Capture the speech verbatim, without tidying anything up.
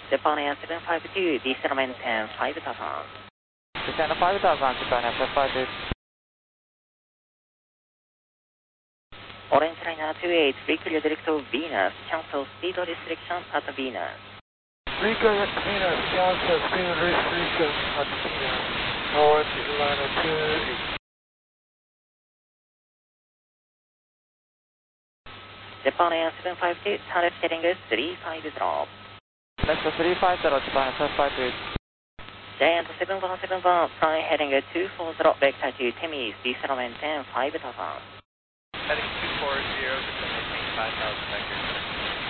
Japan seven five two, December ten, five thousand. Descend five thousand, Japan seven five two. Orange Liner two eight, reclear direct to Venus, cancel speed restriction at Venus. Reclear at Venus, cancel speed restriction at Venus. Orange Liner two eight. Japan seven five two, turret heading three five zero. Next three five zero, Japan seven five two. Giant seven one seven one, flying heading two four zero, vector to Temis, December ten, five thousand. Heading two four zero, descending five thousand vector.